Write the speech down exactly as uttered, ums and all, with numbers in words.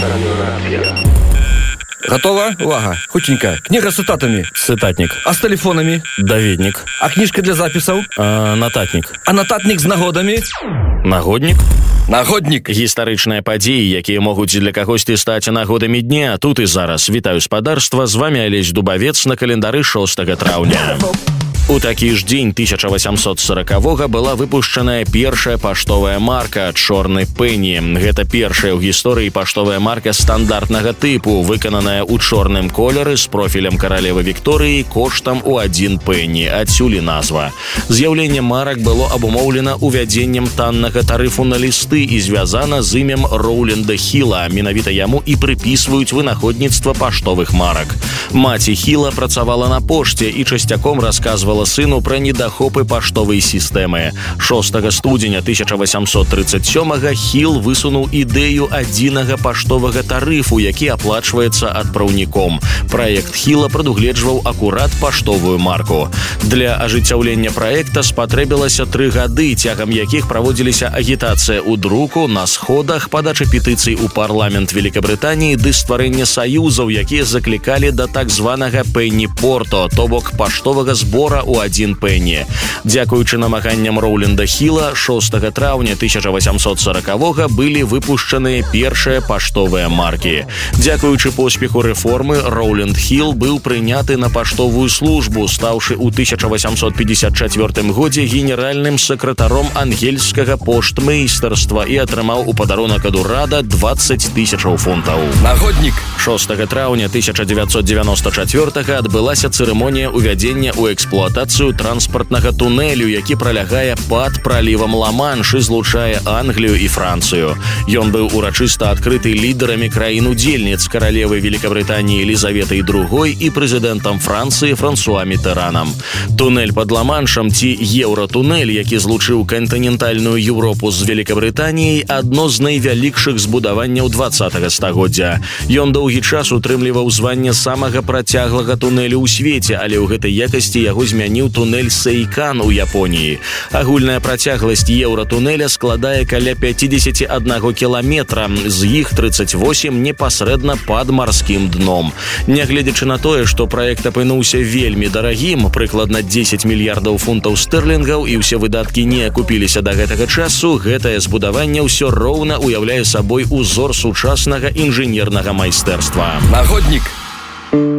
Готова? Увага. Хутенько. Книга с цитатами. Цитатник. А с телефонами? Даведник. А книжка для записаў? А, нататник. А нататник з нагодамі? Нагодник. Нагодник. Гістарычныя падзеі, якія могуць для кагосьці стаць нагодамі дня. Тут і зараз. Вітаю спадарства. З вами Алесь Дубавец на календары шостага траўня. У такі ж дзень тысяча восемьсот сорокавога была выпушчаная першая паштовая марка «Чорны пенні». Гэта першая ў гісторыі паштовая марка стандартнага тыпу, выкананая ў чорным колеры з профілем каралевы Вікторыі коштам у адзін пенні. Адсюль і назва. З'яўленне марак было абумоўлена увядзеннем таннага тарыфу на лісты і звязана з імем Роўленда Хіла. Менавіта яму і прыпісваюць вынаходніцтва паштовых марак. Маці Хіла працавала на пошце і часцяком расказвала сыну пра недахопы паштовай сістэмы. шостага студзеня тысяча восемьсот тридцать сёмага Хіл высунуў ідэю адзінага паштовага тарыфу, які аплачваецца адпраўніком. Праект Хіла прадугледжваў акурат паштовую марку. Для ажыццяўлення праекта спатрэбілася тры гады, цягам якіх праводзіліся агітацыя ў друку, на сходах, падача петыцый у парламент Великабрытаніі ды стварэнне саюзаў, якія заклікалі да так званага пенні-порто, то бок паштовага збора у адзін пенні. Дзякуючы намаганням Роўленда Хіла, шостага траўня тысяча восемьсот сорокавога былі выпушчаныя першыя паштовыя маркі. Дзякуючы поспеху рэформы, Роўленд Хіл быў прыняты на паштовую службу, стаўшы ў тысяча восемьсот пятьдесят четвёртым годзе генеральным сакратаром ангельскага поштмейстарства і атрымаў у падарунак ад урада двадцать тысячаў фунтаў. Нагодник. шостага траўня тысяча девятьсот девяносто четвёртага адбылася цырымонія ўвядзення ў эксплуатацыю транспартнага тунэлю, які пралягае пад пралівам Ла-Манш і злучае Англію і Францыю. Ён быў урачыста адкрыты лідарамі краін-удзельніц, каралевы Великабрытаніі Елізаветай другой і прэзідэнтам Францыі Франсуа Мітэранам. Тунэль пад Ла-Маншам ці еўратунэль, які злучыў кантынентальную Еўропу з Великабрытаніяй, адно з найвялікшых збудаванняў двадцатага стагоддзя. Ён доўгі час утрымліваў званне самага працяглага тунэлю ў свеце, але ў гэтай якасці яго змяніў тунэль Сэйкан у Японіі. Агульная працягласць еўратунэля складае каля пятьдесят один кіламетра, з іх тридцать восемь непасрэдна пад марскім дном. Нягледзячы на тое, што праект апынуўся вельмі дарагім, прыкладна дзесяць мільярдаў фунтаў стэрлінгаў, і ўсе выдаткі не акупіліся да гэтага часу, гэтае збудаванне ўсё роўна уяўляе сабой узор сучаснага інжынернага майстэрства. Нагодник.